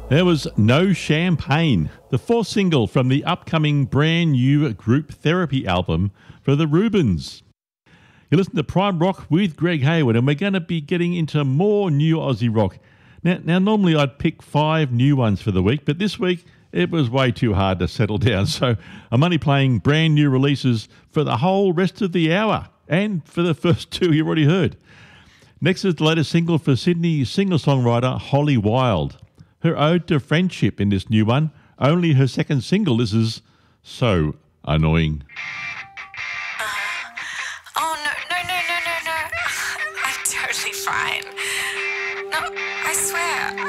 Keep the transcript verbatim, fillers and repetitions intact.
There was No Champagne, the fourth single from the upcoming brand new group therapy album for the Rubens. You listen to Prime Rock with Greg Hayward, and we're going to be getting into more new Aussie rock. Now, now, normally I'd pick five new ones for the week, but this week it was way too hard to settle down, so I'm only playing brand new releases for the whole rest of the hour, and for the first two you've already heard. Next is the latest single for Sydney singer-songwriter Holly Wilde. Her ode to friendship in this new one, only her second single. This is So Annoying. Uh, oh, no, no, no, no, no, no. I'm totally fine. No, I swear,